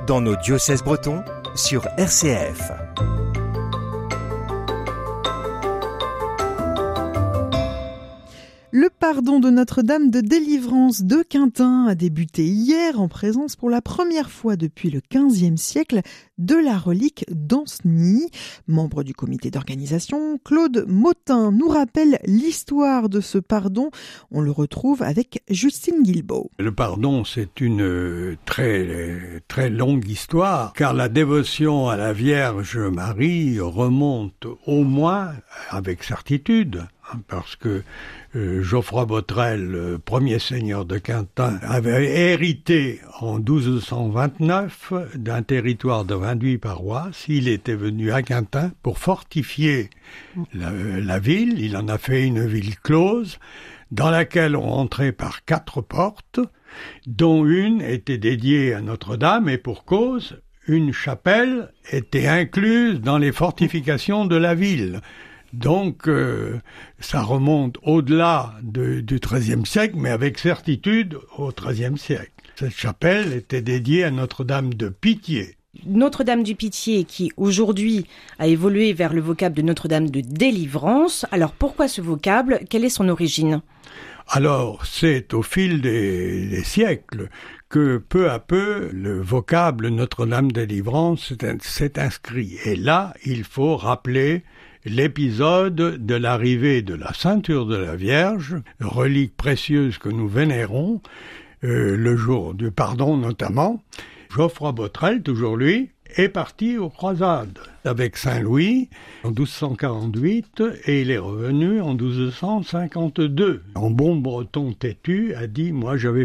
dans nos diocèses bretons sur RCF. Le pardon de Notre-Dame de Délivrance de Quintin a débuté hier en présence pour la première fois depuis le XVe siècle de la relique d'Ancenis. Membre du comité d'organisation, Claude Motin nous rappelle l'histoire de ce pardon. On le retrouve avec Justine Guilbeault. Le pardon, c'est une très longue histoire, car la dévotion à la Vierge Marie remonte au moins, avec certitude, parce que Geoffroy Botrel, premier seigneur de Quintin, avait hérité en 1229 d'un territoire de 28 paroisses. Il était venu à Quintin pour fortifier la ville. Il en a fait une ville close, dans laquelle on entrait par 4 portes, dont une était dédiée à Notre-Dame, et pour cause, une chapelle était incluse dans les fortifications de la ville. Donc, ça remonte au-delà du XIIIe siècle, mais avec certitude au XIIIe siècle. Cette chapelle était dédiée à Notre-Dame de Pitié. Notre-Dame du Pitié qui, aujourd'hui, a évolué vers le vocable de Notre-Dame de Délivrance. Alors, pourquoi ce vocable ? Quelle est son origine ? Alors, c'est au fil des siècles que, peu à peu, le vocable Notre-Dame de Délivrance s'est inscrit. Et là, il faut rappeler l'épisode de l'arrivée de la ceinture de la Vierge, relique précieuse que nous vénérons, le jour du pardon notamment. Geoffroy Botrel, toujours lui, est parti aux croisades avec Saint-Louis en 1248 et il est revenu en 1252. En bon breton têtu, a dit « Moi, j'avais